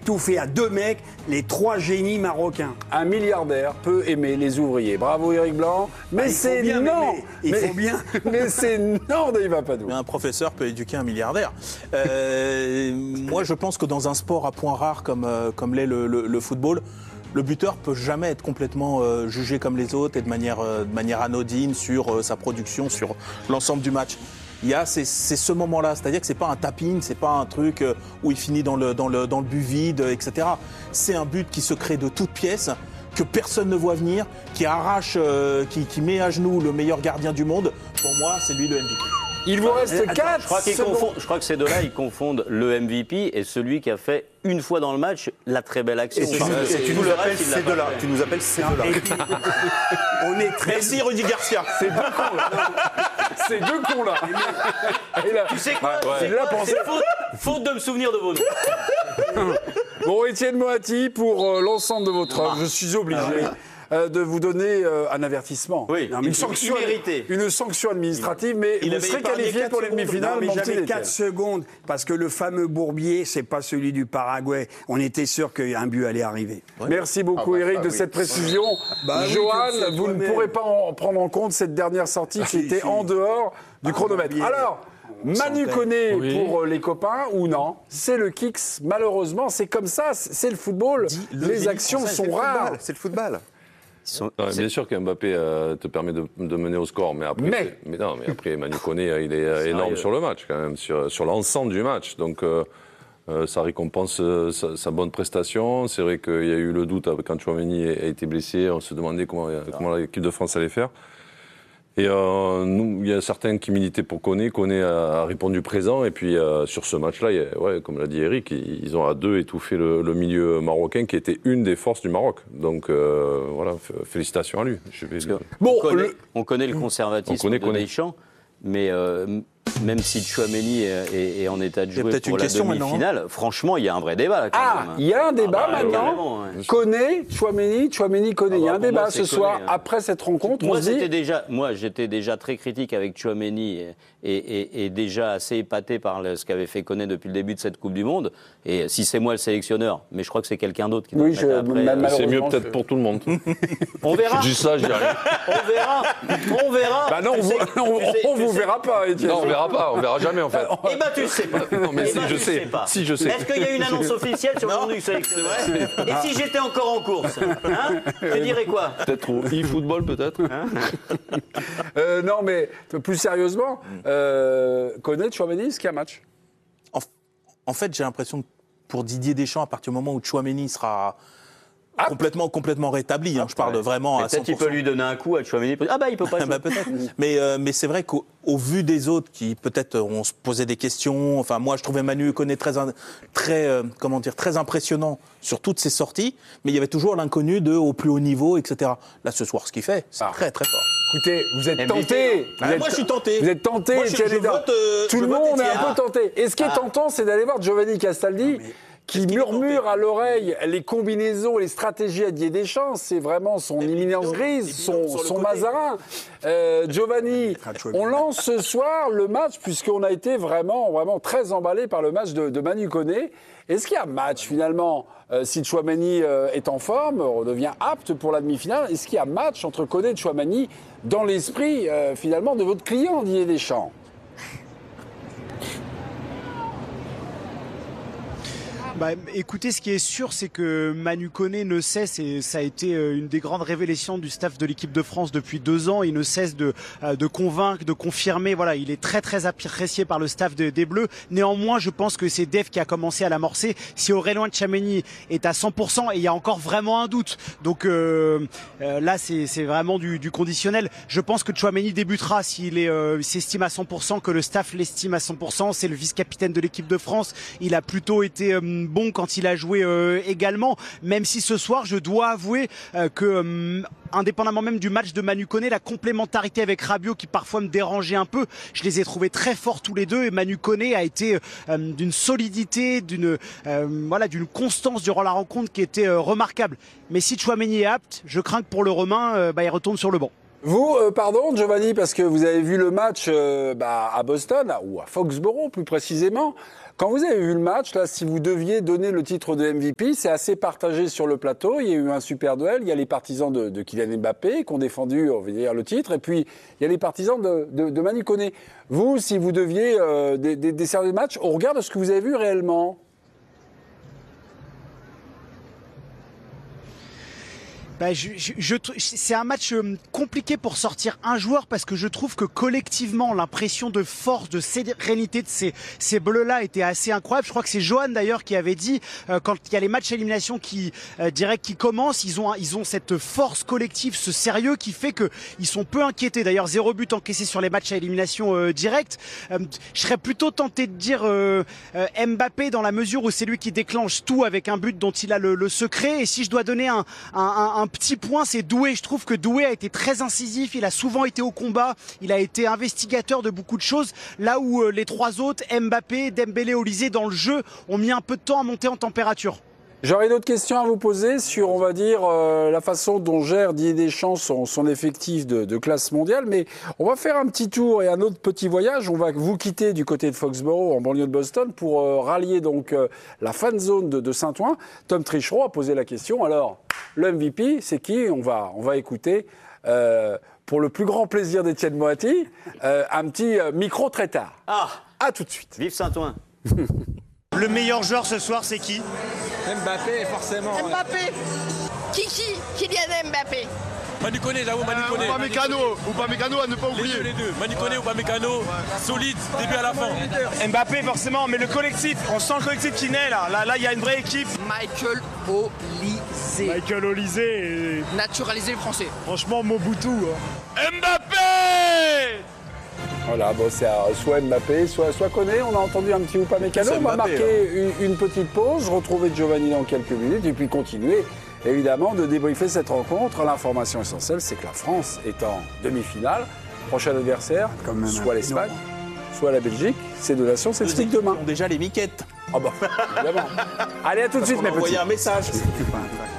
étouffé à 2 mecs les 3 génies marocains. Un milliardaire peut aimer les ouvriers. Bravo Éric Blanc. Mais c'est non. Il faut bien. Mais c'est non, Dave Papadou. Un professeur peut éduquer un milliardaire. Moi, je pense que dans un sport à points rares comme l'est le football, le buteur peut jamais être complètement jugé comme les autres et de manière anodine sur sa production, sur l'ensemble du match. C'est ce moment-là, c'est-à-dire que c'est pas un tap-in, c'est pas un truc où il finit dans le but vide, etc. C'est un but qui se crée de toutes pièces, que personne ne voit venir, qui arrache, qui met à genoux le meilleur gardien du monde. Pour moi, c'est lui le MVP. Il vous reste 4 Je crois que ces deux-là, ils confondent le MVP et celui qui a fait une fois dans le match la très belle action. Tu nous appelles ces deux-là. Tu nous appelles ces deux-là. On est très... Merci Rudy Garcia. Ces deux cons-là. Ces deux cons-là. Tu sais quoi, c'est faute de me souvenir de vos noms. Bon, Étienne Moati, pour l'ensemble de votre œuvre, je suis obligé de vous donner un avertissement. Oui, une sanction administrative, mais vous serez qualifié pour les demi-finales. Mais j'avais 4 secondes, parce que le fameux Bourbier, c'est pas celui du Paraguay. On était sûr qu'un but allait arriver. Ouais. Merci beaucoup, Éric, de cette précision. Johan, vous ne pourrez pas prendre en compte cette dernière sortie qui était en dehors du chronomètre. Alors, Manu Koné pour les copains ou non? C'est le kicks, malheureusement, c'est comme ça, c'est le football. Les actions sont rares. C'est le football. Bien sûr qu'Mbappé te permet de mener au score, mais après Manu Koné, il est énorme sur le match quand même, sur l'ensemble du match. Donc ça récompense sa bonne prestation. C'est vrai qu'il y a eu le doute quand Tchouaméni a été blessé. On se demandait comment l'équipe de France allait faire. Et nous, il y a certains qui militaient pour Koné. Koné a répondu présent. Et puis sur ce match-là, comme l'a dit Eric, ils ont à deux étouffé le milieu marocain, qui était une des forces du Maroc. Donc voilà, félicitations à lui. On connaît le conservatisme de Deschamps, mais même si Tchouaméni est en état de jouer pour la demi-finale, franchement, il y a un vrai débat là. Il y a un débat maintenant. Koné, Tchouaméni, Koné. Il y a un débat ce soir après cette rencontre. Moi, j'étais déjà très critique avec Tchouaméni et déjà assez épaté par ce qu'avait fait Koné depuis le début de cette Coupe du Monde. Et si c'est moi le sélectionneur, mais je crois que c'est quelqu'un d'autre qui doit mettre après. C'est mieux peut-être pour tout le monde. On verra. Je dis ça, je dis rien. On verra. Bah non, on vous verra pas, Étienne. Non, on verra jamais en fait. Eh ben tu sais pas. Non mais je sais. Si je sais. Est-ce qu'il y a une annonce officielle sur le nom du sélectionneur? Et si j'étais encore en course, tu dirais quoi? Peut-être au e-football peut-être. Non mais plus sérieusement, Koné, Tchouaméni, est-ce qu'il y a un match? En fait, j'ai l'impression que pour Didier Deschamps, à partir du moment où Tchouaméni sera complètement rétabli, je parle vraiment à 100%. Peut-être qu'il peut lui donner un coup à Tchouaméni. Ah bah il peut pas jouer. Peut-être. Mais c'est vrai qu'au vu des autres qui peut-être ont se posé des questions, enfin moi je trouvais Manu Koné très impressionnant sur toutes ses sorties, mais il y avait toujours l'inconnu au plus haut niveau, etc. Là ce soir, ce qu'il fait, c'est très très fort. Écoutez, vous êtes tenté. Moi je suis tenté. Vous êtes tenté. Moi, je vote, tout le monde est un peu tenté. Et ce qui est tentant, c'est d'aller voir Giovanni Castaldi, qui murmure à l'oreille les combinaisons, les stratégies à Didier Deschamps. C'est vraiment son éminence grise, son Mazarin. Giovanni, on lance ce soir le match, puisqu'on a été vraiment très emballé par le match de Manu Koné. Est-ce qu'il y a match finalement, si Tchouaméni est en forme, redevient apte pour la demi-finale? Est-ce qu'il y a match entre Koné et Tchouaméni dans l'esprit finalement de votre client Didier Deschamps? Écoutez, ce qui est sûr, c'est que Manu Koné ne cesse, et ça a été une des grandes révélations du staff de l'équipe de France depuis 2 ans, il ne cesse de convaincre, de confirmer. Voilà, il est très apprécié par le staff des Bleus. Néanmoins, je pense que c'est Dave qui a commencé à l'amorcer. Si Aurélien Tchouaméni est à 100%, et il y a encore vraiment un doute. Donc là, c'est vraiment du conditionnel. Je pense que Tchouaméni débutera s'il s'estime à 100%, que le staff l'estime à 100%. C'est le vice-capitaine de l'équipe de France. Il a plutôt été bon quand il a joué également, même si ce soir je dois avouer que indépendamment même du match de Manu Koné, la complémentarité avec Rabiot qui parfois me dérangeait un peu, je les ai trouvés très forts tous les deux, et Manu Koné a été d'une solidité, d'une constance durant la rencontre qui était remarquable. Mais si Tchouaméni est apte, je crains que pour le Romain, il retourne sur le banc. Vous, pardon, Giovanni, parce que vous avez vu le match à Boston, ou à Foxborough plus précisément. Quand vous avez vu le match, là, si vous deviez donner le titre de MVP, c'est assez partagé sur le plateau. Il y a eu un super duel. Il y a les partisans de Kylian Mbappé qui ont défendu, on va dire, le titre. Et puis, il y a les partisans de Manu Koné. Vous, si vous deviez décerner le match, au regard de ce que vous avez vu réellement. C'est un match compliqué pour sortir un joueur parce que je trouve que collectivement l'impression de force, de sérénité de ces Bleus-là était assez incroyable. Je crois que c'est Johan d'ailleurs qui avait dit quand il y a les matchs à élimination qui commencent, ils ont cette force collective, ce sérieux qui fait que ils sont peu inquiétés. D'ailleurs 0 but encaissé sur les matchs à élimination directe. Je serais plutôt tenté de dire Mbappé dans la mesure où c'est lui qui déclenche tout avec un but dont il a le secret. Et si je dois donner un petit point, c'est Doué. Je trouve que Doué a été très incisif, il a souvent été au combat, il a été investigateur de beaucoup de choses, là où les trois autres, Mbappé, Dembélé, Olysée, dans le jeu, ont mis un peu de temps à monter en température. J'aurais d'autres questions à vous poser sur, on va dire, la façon dont gère Didier Deschamps son effectif de classe mondiale, mais on va faire un petit tour et un autre petit voyage. On va vous quitter du côté de Foxborough, en banlieue de Boston, pour rallier donc la fan zone de Saint-Ouen. Tom Trichereau a posé la question. Alors, le MVP, c'est qui ? On va écouter, pour le plus grand plaisir d'Étienne Moati, un petit micro très tard. À tout de suite. Vive Saint-Ouen. Le meilleur joueur ce soir, c'est qui ? Mbappé, forcément. Mbappé. Kylian Mbappé. Manu Koné, j'avoue, Manu Koné. Upamecano à ne pas oublier. Les deux. Manu Koné, Upamecano, solide, début à la fin. Mbappé, forcément, mais le collectif, on sent le collectif qui naît là. Là, il y a une vraie équipe. Michael Olysée. Naturalisé français. Franchement, Mobutu. Mbappé! Voilà, bon, c'est soit Mbappé, soit Koné. On a entendu un petit Upamecano. On va marquer une petite pause, retrouver Giovanni dans quelques minutes et puis continuer, évidemment, de débriefer cette rencontre. L'information essentielle, c'est que la France est en demi-finale. Prochain adversaire, soit l'Espagne, soit la Belgique. Ces deux nations s'expliquent demain. Ils ont déjà les miquettes. Ah bah, évidemment. Allez, à tout de suite, mes petits. Envoyer un message. C'est pas un trac.